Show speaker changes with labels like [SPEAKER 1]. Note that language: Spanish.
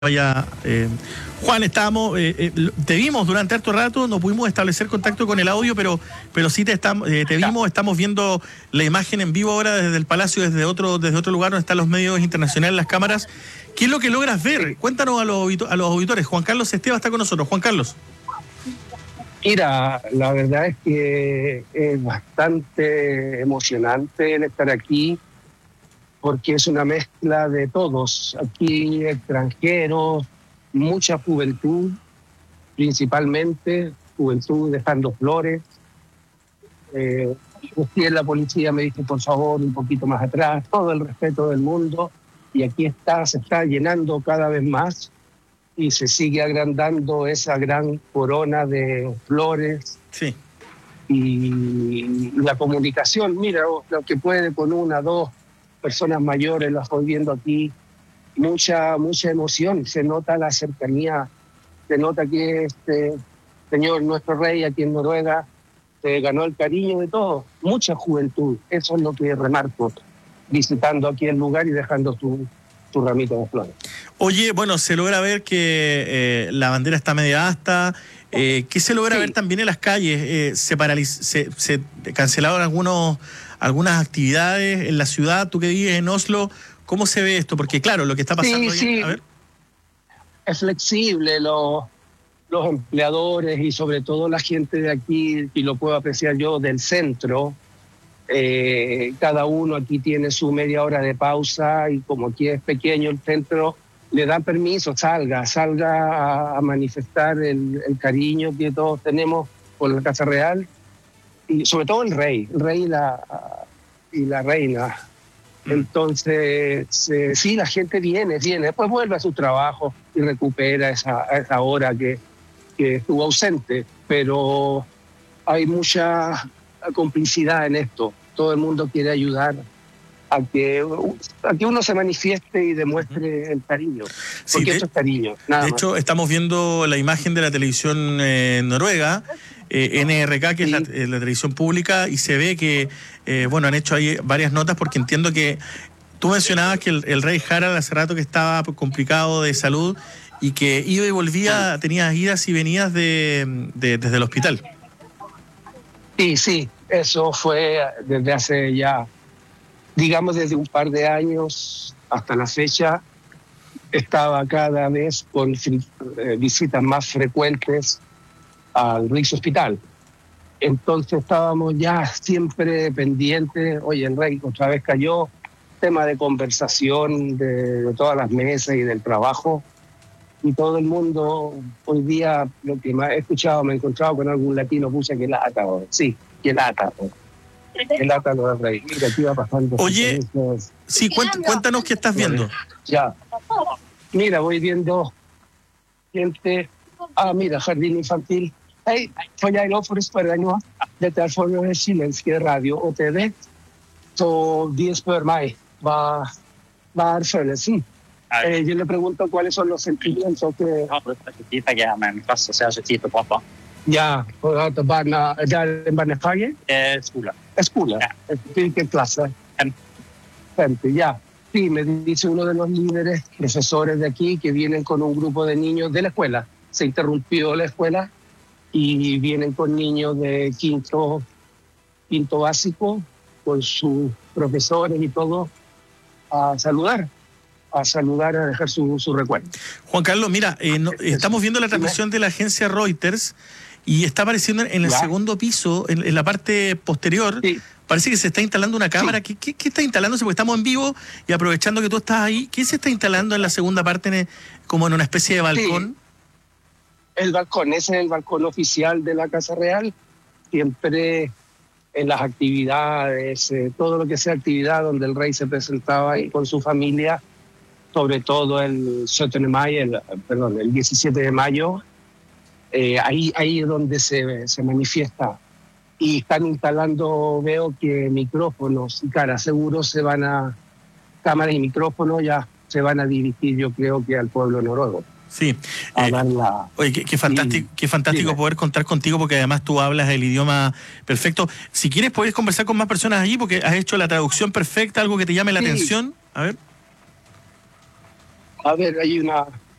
[SPEAKER 1] Vaya, Juan, estábamos, te vimos durante harto rato, no pudimos establecer contacto con el audio, pero sí te vimos, estamos viendo la imagen en vivo ahora desde el Palacio, desde otro lugar donde están los medios internacionales, las cámaras. ¿Qué es lo que logras ver? Cuéntanos a los auditores. Juan Carlos Esteva está con nosotros. Juan Carlos.
[SPEAKER 2] Mira, la verdad es que es bastante emocionante el estar aquí, porque es una mezcla de todos. Aquí extranjeros, mucha juventud, principalmente juventud dejando flores. Recién la policía me dijo, por favor, un poquito más atrás, todo el respeto del mundo. Y aquí se está llenando cada vez más y se sigue agrandando esa gran corona de flores.
[SPEAKER 1] Sí.
[SPEAKER 2] Y la comunicación, mira, lo que puede con una, dos personas mayores, las estoy viendo aquí, mucha emoción, se nota la cercanía, se nota que este señor, nuestro rey aquí en Noruega, ganó el cariño de todos, mucha juventud, eso es lo que remarco, visitando aquí el lugar y dejando tu ramito de flores.
[SPEAKER 1] Oye, bueno, se logra ver que la bandera está media asta. ¿Qué se logra ver también en las calles? Se cancelaron algunas actividades en la ciudad. Tú que vives en Oslo, ¿cómo se ve esto? Porque claro, lo que está pasando
[SPEAKER 2] a ver. Es flexible, los empleadores y sobre todo la gente de aquí, y lo puedo apreciar yo, del centro. Cada uno aquí tiene su media hora de pausa y como aquí es pequeño el centro, le dan permiso, salga a manifestar el cariño que todos tenemos por la Casa Real y sobre todo el rey y la reina. Entonces, sí, la gente viene, después vuelve a su trabajo y recupera esa hora que estuvo ausente, pero hay mucha complicidad en esto. Todo el mundo quiere ayudar a que uno se manifieste y demuestre el cariño, porque eso es cariño. Nada
[SPEAKER 1] de hecho, estamos viendo la imagen de la televisión noruega, NRK, que es la televisión pública, y se ve que, han hecho ahí varias notas, porque entiendo que tú mencionabas que el rey Harald hace rato que estaba complicado de salud y que iba y volvía, tenía idas y venidas desde el hospital.
[SPEAKER 2] Sí, eso fue desde hace ya, digamos desde un par de años hasta la fecha, estaba cada vez con visitas más frecuentes al Rikshospital. Entonces estábamos ya siempre pendientes, oye, el rey otra vez cayó, tema de conversación de todas las mesas y del trabajo. Y todo el mundo, hoy día, lo que más he escuchado, me he encontrado con algún latino, puse que lata, sí, que lata. Que lata lo del rey. Mira, aquí va pasando.
[SPEAKER 1] Oye, sí, cuéntanos qué estás viendo.
[SPEAKER 2] Ya. Mira, voy viendo gente. Mira, jardín infantil. Hey, får jag lov för spöra nu? Detta är från den chilenska radio och TV. Så de spör mig, vad är födelsen? Yo le pregunto cuáles son los sentimientos que... Ja, där en barnefage? Escuela. ¿Qué clase? 50, ya. Sí, me dice uno de los líderes, profesores de aquí, que vienen con un grupo de niños de la escuela. Se interrumpió la escuela y vienen con niños de quinto básico, con sus profesores y todo, a saludar, a dejar su recuerdo.
[SPEAKER 1] Juan Carlos, mira, estamos viendo la transmisión de la agencia Reuters y está apareciendo en el segundo piso, en la parte posterior. Sí. Parece que se está instalando una cámara. Sí. ¿Qué está instalándose? Porque estamos en vivo y aprovechando que tú estás ahí, ¿qué se está instalando en la segunda parte, como en una especie de balcón?
[SPEAKER 2] Sí. El balcón, ese es el balcón oficial de la Casa Real. Siempre en las actividades, todo lo que sea actividad donde el rey se presentaba ahí con su familia, sobre todo el 17 de mayo, ahí es donde se manifiesta. Y están instalando, veo que micrófonos y seguro cámaras y micrófonos ya se van a dirigir, yo creo que al pueblo noruego.
[SPEAKER 1] Sí. Oye, qué fantástico poder contar contigo, porque además tú hablas el idioma perfecto. Si quieres, puedes conversar con más personas allí, porque has hecho la traducción perfecta, algo que te llame la atención. A ver.
[SPEAKER 2] Hay una